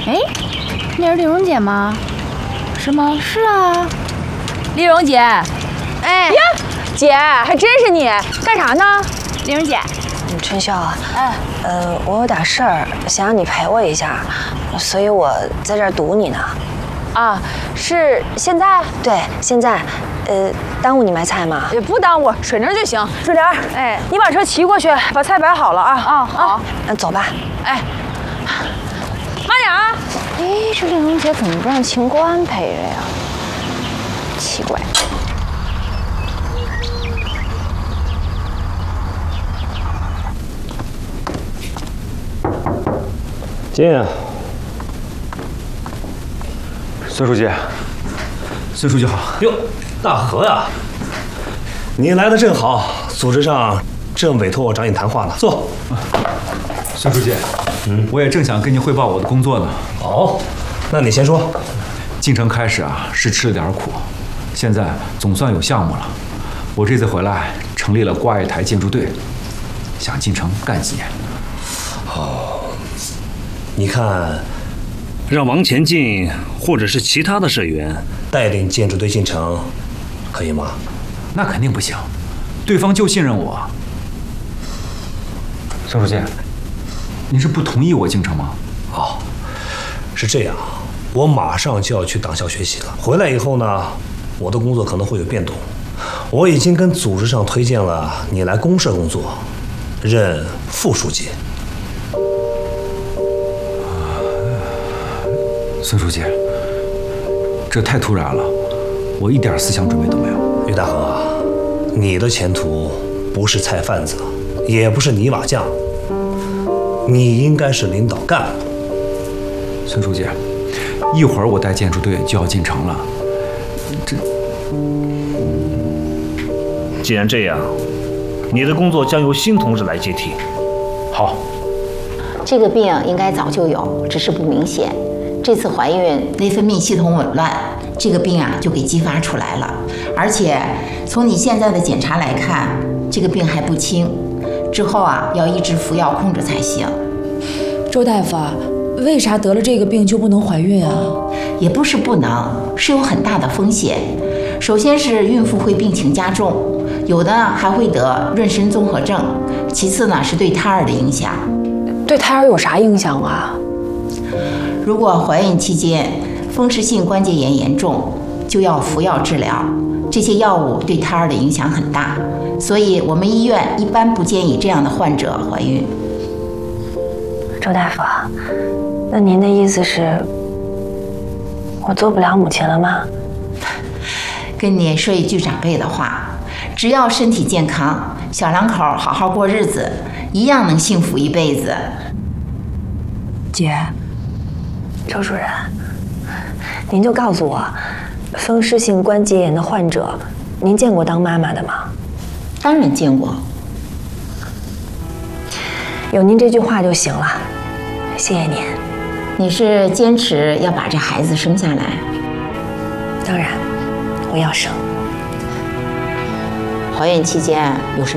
哎，那是丽蓉姐吗？是吗？是啊，丽蓉姐。哎呀，姐，还真是你，干啥呢？ 丽蓉姐， 春秀啊，我有点事儿，想让你陪我一下，所以我在这儿堵你呢。 啊，是现在？ 对，现在。耽误你买菜吗？ 也不耽误，水那就行。春莲，哎，你把车骑过去，把菜摆好了啊。 啊，好。 那走吧。 哎，慢点啊！ 哎，这丽蓉姐怎么不让秦观陪着呀？奇怪。 进啊！孙书记，孙书记好。哟，大河呀，你来的正好，组织上正委托我找你谈话呢。坐。 孙书记，我也正想跟您汇报我的工作呢。 哦，那你先说。 进城开始啊，是吃了点苦，现在总算有项目了。我这次回来成立了挂艺台建筑队，想进城干几年。 哦，你看，让王前进或者是其他的社员带领建筑队进城，可以吗？ 那肯定不行，对方就信任我。孙书记，您是不同意我进城吗？ 哦，是这样，我马上就要去党校学习了。回来以后呢，我的工作可能会有变动。我已经跟组织上推荐了你来公社工作，任副书记。 孙书记，这太突然了，我一点思想准备都没有。 于大恒啊，你的前途不是菜贩子，也不是泥瓦匠，你应该是领导干部。 孙书记，一会儿我带建筑队就要进城了， 既然这样，你的工作将由新同志来接替。好。 这个病应该早就有，只是不明显。这次怀孕，内分泌系统紊乱，这个病啊就给激发出来了。而且从你现在的检查来看，这个病还不轻，之后啊要一直服药控制才行。 周大夫，为啥得了这个病就不能怀孕啊？ 也不是不能，是有很大的风险。首先是孕妇会病情加重，有的还会得妊娠综合症。其次呢是对胎儿的影响。 对胎儿有啥影响啊？ 如果怀孕期间风湿性关节炎严重，就要服药治疗。这些药物对胎儿的影响很大，所以我们医院一般不建议这样的患者怀孕。 周大夫，那您的意思是，我做不了母亲了吗？ 跟你说一句长辈的话，只要身体健康，小两口好好过日子，一样能幸福一辈子。 姐， 周主任，您就告诉我，风湿性关节炎的患者，您见过当妈妈的吗？ 当然见过。 有您这句话就行了，谢谢您。 你是坚持要把这孩子生下来？ 当然，我要生。 怀孕期间有什么